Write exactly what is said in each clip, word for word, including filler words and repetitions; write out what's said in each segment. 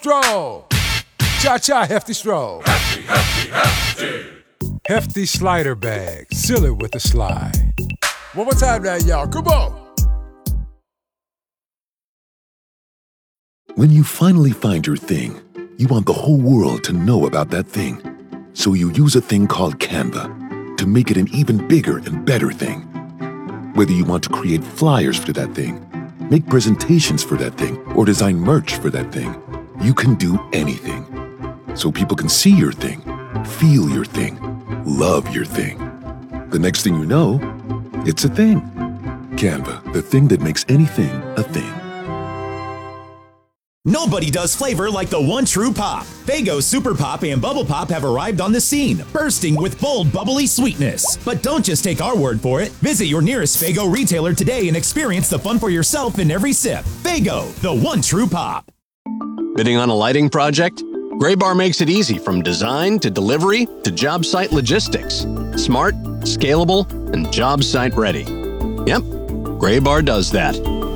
Stroll. Cha-cha, hefty stroll. Hefty, hefty, hefty. Hefty slider bag. Seal it with a slide. One more time now, y'all. Come on. When you finally find your thing, you want the whole world to know about that thing. So you use a thing called Canva to make it an even bigger and better thing. Whether you want to create flyers for that thing, make presentations for that thing, or design merch for that thing, you can do anything. So people can see your thing, feel your thing, love your thing. The next thing you know, it's a thing. Canva, the thing that makes anything a thing. Nobody does flavor like the one true pop. Faygo Super Pop and Bubble Pop have arrived on the scene, bursting with bold, bubbly sweetness. But don't just take our word for it. Visit your nearest Faygo retailer today and experience the fun for yourself in every sip. Faygo, the one true pop. Bidding on a lighting project? Graybar makes it easy from design to delivery to job site logistics. Smart, scalable, and job site ready. Yep, Graybar does that.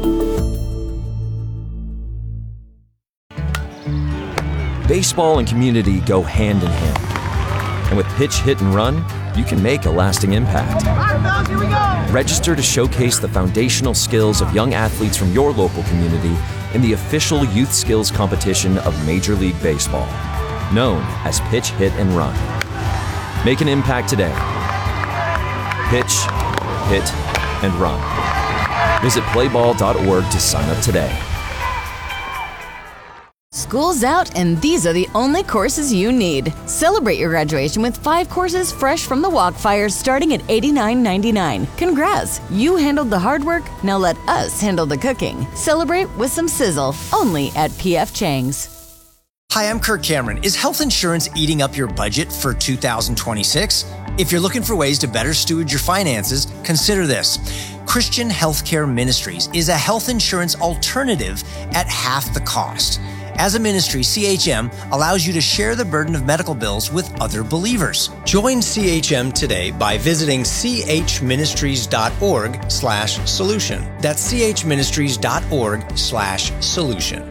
Baseball and community go hand in hand. And with Pitch, Hit, and Run, you can make a lasting impact. Here we go. Register to showcase the foundational skills of young athletes from your local community in the official youth skills competition of Major League Baseball, known as Pitch, Hit, and Run. Make an impact today. Pitch, Hit, and Run. Visit play ball dot org to sign up today. School's out, and these are the only courses you need. Celebrate your graduation with five courses fresh from the Walkfires starting at eighty-nine ninety-nine. Congrats! You handled the hard work, now let us handle the cooking. Celebrate with some sizzle, only at P F Chang's. Hi, I'm Kirk Cameron. Is health insurance eating up your budget for two thousand twenty-six? If you're looking for ways to better steward your finances, consider this. Christian Healthcare Ministries is a health insurance alternative at half the cost. As a ministry, C H M allows you to share the burden of medical bills with other believers. Join C H M today by visiting chministries.org slash solution. That's chministries.org slash solution.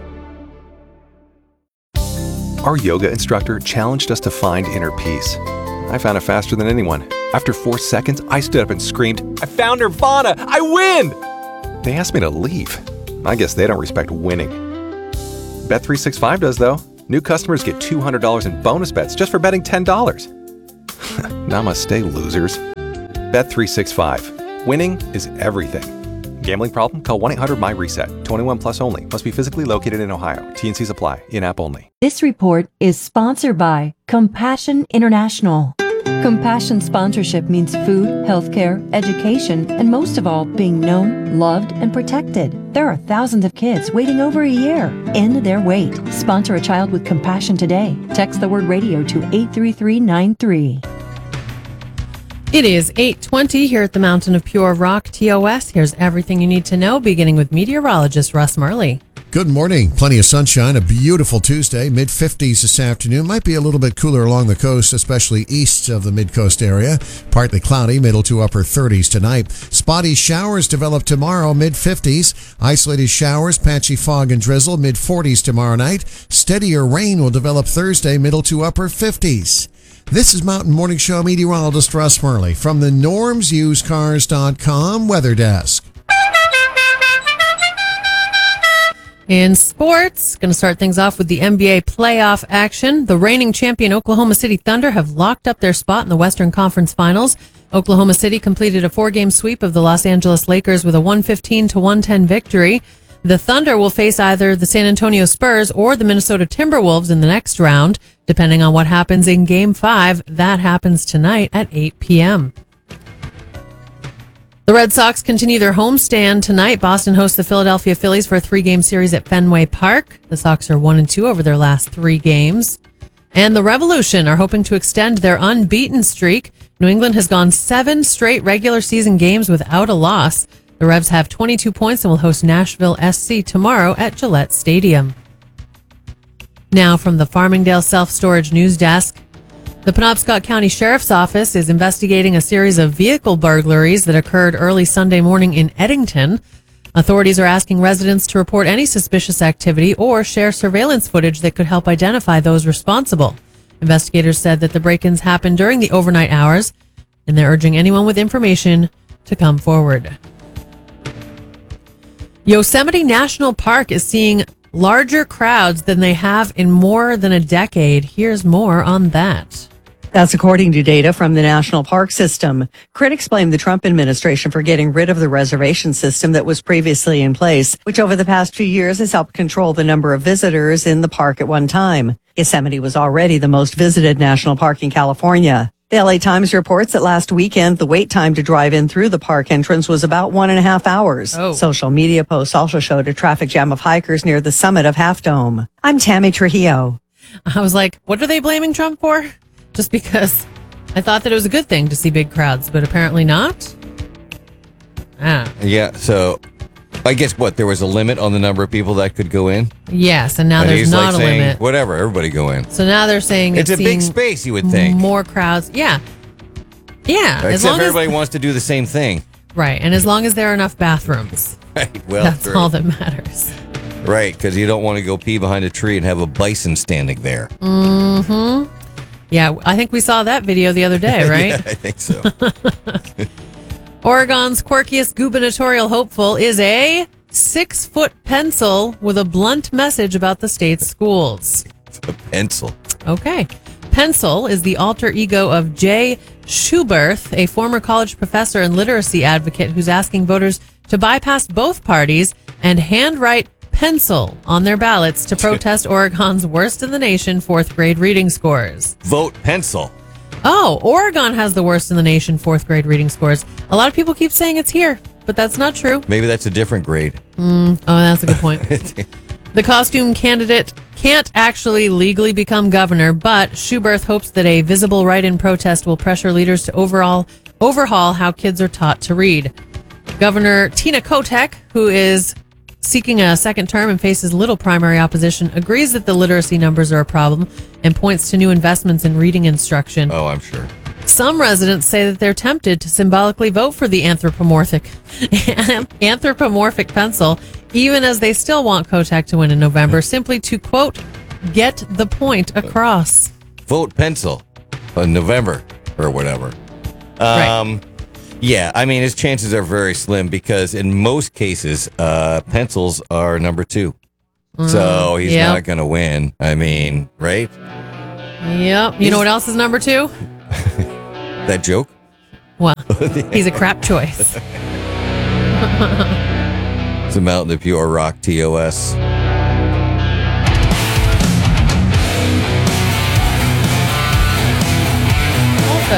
Our yoga instructor challenged us to find inner peace. I found it faster than anyone. After four seconds, I stood up and screamed, "I found Nirvana! I win!" They asked me to leave. I guess they don't respect winning. Bet three sixty-five does, though. New customers get two hundred dollars in bonus bets just for betting ten dollars. Namaste, losers. Bet three sixty-five. Winning is everything. Gambling problem? Call one eight hundred my reset. twenty-one plus only. Must be physically located in Ohio. T N Cs apply. In-app only. This report is sponsored by Compassion International. Compassion sponsorship means food, healthcare, education, and most of all, being known, loved, and protected. There are thousands of kids waiting over a year. End their wait. Sponsor a child with compassion today. Text the word radio to eight three three nine three. It is eight twenty here at the Mountain of Pure Rock, T O S. Here's everything you need to know, beginning with meteorologist Russ Murley. Good morning. Plenty of sunshine. A beautiful Tuesday. mid fifties this afternoon. Might be a little bit cooler along the coast, especially east of the mid-coast area. Partly cloudy, middle to upper thirties tonight. Spotty showers develop tomorrow, mid fifties. Isolated showers, patchy fog and drizzle, mid forties tomorrow night. Steadier rain will develop Thursday, middle to upper fifties. This is Mountain Morning Show meteorologist Russ Murley from the norms used cars dot com Weather Desk. In sports, going to start things off with the N B A playoff action. The reigning champion Oklahoma City Thunder have locked up their spot in the Western Conference Finals. Oklahoma City completed a four-game sweep of the Los Angeles Lakers with a one fifteen to one ten victory. The Thunder will face either the San Antonio Spurs or the Minnesota Timberwolves in the next round, depending on what happens in Game five. That happens tonight at eight p.m. The Red Sox continue their homestand tonight. Boston hosts the Philadelphia Phillies for a three-game series at Fenway Park. The Sox are one and two over their last three games. And the Revolution are hoping to extend their unbeaten streak. New England has gone seven straight regular season games without a loss. The Revs have twenty-two points and will host Nashville S C tomorrow at Gillette Stadium. Now from the Farmingdale Self-Storage News Desk. The Penobscot County Sheriff's Office is investigating a series of vehicle burglaries that occurred early Sunday morning in Eddington. Authorities are asking residents to report any suspicious activity or share surveillance footage that could help identify those responsible. Investigators said that the break-ins happened during the overnight hours, and they're urging anyone with information to come forward. Yosemite National Park is seeing larger crowds than they have in more than a decade. Here's more on that. That's according to data from the National Park System. Critics blame the Trump administration for getting rid of the reservation system that was previously in place, which over the past few years has helped control the number of visitors in the park at one time. Yosemite was already the most visited national park in California. The L A Times reports that last weekend, the wait time to drive in through the park entrance was about one and a half hours. Oh. Social media posts also showed a traffic jam of hikers near the summit of Half Dome. I'm Tammy Trujillo. I was like, what are they blaming Trump for? Just because I thought that it was a good thing to see big crowds, but apparently not. Ah. Yeah, so I guess what, there was a limit on the number of people that could go in? Yes, and now and there's he's not like a saying, limit. Whatever, everybody go in. So now they're saying It's it's a big seeing space, you would think. More crowds. Yeah. Yeah. as Except long as- everybody wants to do the same thing. Right, and as long as there are enough bathrooms. Right, well, That's true. all that matters. Right, because you don't want to go pee behind a tree and have a bison standing there. Mm-hmm. Yeah, I think we saw that video the other day, right? Yeah, I think so. Oregon's quirkiest gubernatorial hopeful is a six-foot pencil with a blunt message about the state's schools. It's a pencil. Okay. Pencil is the alter ego of Jay Schuberth, a former college professor and literacy advocate who's asking voters to bypass both parties and handwrite pencil on their ballots to protest Oregon's worst in the nation fourth grade reading scores. Vote pencil. Oh, Oregon has the worst in the nation fourth grade reading scores. A lot of people keep saying it's here, but that's not true. Maybe that's a different grade. Mm, oh, that's a good point. The costume candidate can't actually legally become governor, but Schuberth hopes that a visible write-in protest will pressure leaders to overall overhaul how kids are taught to read. Governor Tina Kotek, who is seeking a second term and faces little primary opposition, agrees that the literacy numbers are a problem and points to new investments in reading instruction. Oh, I'm sure. Some residents say that they're tempted to symbolically vote for the anthropomorphic anthropomorphic pencil, even as they still want Kotek to win in November, simply to, quote, get the point across. Vote pencil in November or whatever. Right. Um, yeah, I mean, his chances are very slim because in most cases, uh, pencils are number two. Mm, so he's yep. not going to win. I mean, right? Yep. You know what else is number two? That joke? Well, he's a crap choice. It's a Mountain Dew or Rock T O S.